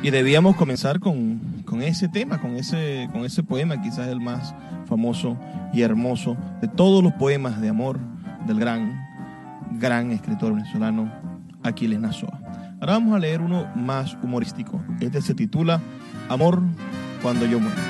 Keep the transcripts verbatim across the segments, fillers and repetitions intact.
Y debíamos comenzar con, con ese tema, con ese, con ese poema, quizás el más famoso y hermoso de todos los poemas de amor del gran, gran escritor venezolano Aquiles Nazoa. Ahora vamos a leer uno más humorístico. Este se titula Amor cuando yo muera.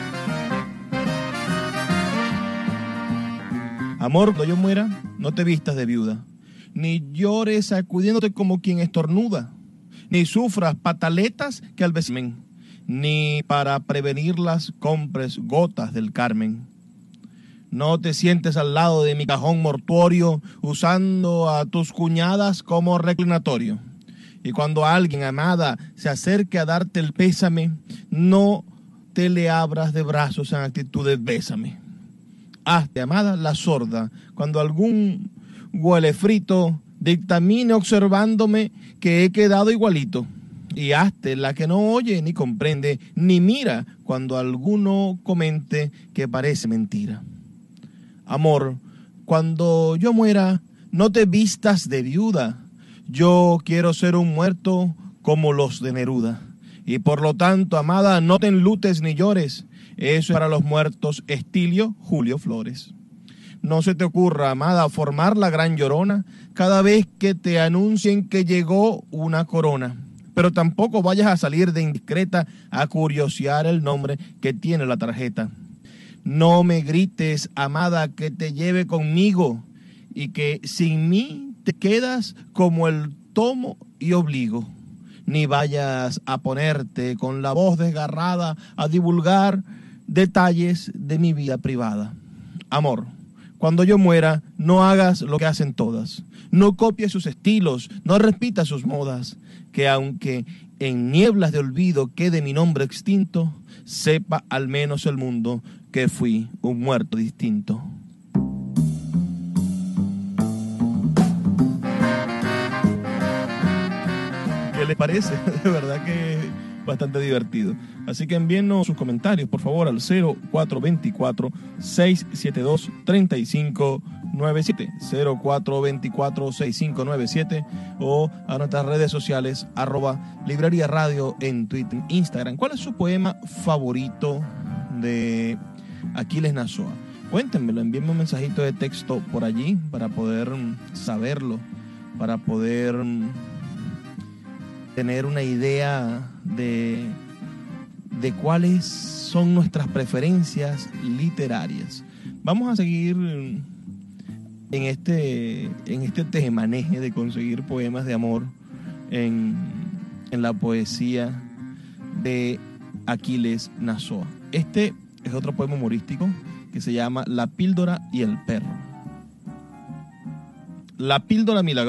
Amor, cuando yo muera, no te vistas de viuda, ni llores sacudiéndote como quien estornuda, ni sufras pataletas que al vecino, ni para prevenirlas compres gotas del Carmen. No te sientes al lado de mi cajón mortuorio usando a tus cuñadas como reclinatorio. Y cuando alguien, amada, se acerque a darte el pésame, no te le abras de brazos en actitud de bésame. Hazte, amada, la sorda cuando algún huele frito dictamine observándome que he quedado igualito. Y hazte la que no oye ni comprende ni mira cuando alguno comente que parece mentira. Amor, cuando yo muera, no te vistas de viuda. Yo quiero ser un muerto como los de Neruda. Y por lo tanto, amada, no te enlutes ni llores. Eso es para los muertos Estilio Julio Flores. No se te ocurra, amada, formar la gran llorona cada vez que te anuncien que llegó una corona. Pero tampoco vayas a salir de indiscreta a curiosear el nombre que tiene la tarjeta. No me grites, amada, que te lleve conmigo y que sin mí te quedas como el tomo y obligo. Ni vayas a ponerte con la voz desgarrada a divulgar detalles de mi vida privada. Amor, cuando yo muera, no hagas lo que hacen todas. No copies sus estilos, no repitas sus modas. Que aunque en nieblas de olvido quede mi nombre extinto, sepa al menos el mundo que fui un muerto distinto. ¿Qué les parece? De verdad que es bastante divertido. Así que envíennos sus comentarios, por favor, al cero cuatro dos cuatro, seis siete dos, tres cinco nueve siete, cero cuatro dos cuatro, seis cinco nueve siete, o a nuestras redes sociales, arroba Librería Radio en Twitter, Instagram. ¿Cuál es su poema favorito de Aquiles Nazoa? Cuéntenmelo, envíenme un mensajito de texto por allí para poder saberlo, para poder tener una idea de, de cuáles son nuestras preferencias literarias. Vamos a seguir en este, en este tejemaneje de conseguir poemas de amor en, en la poesía de Aquiles Nazoa. Este es otro poema humorístico que se llama La píldora y el perro. La píldora milagrosa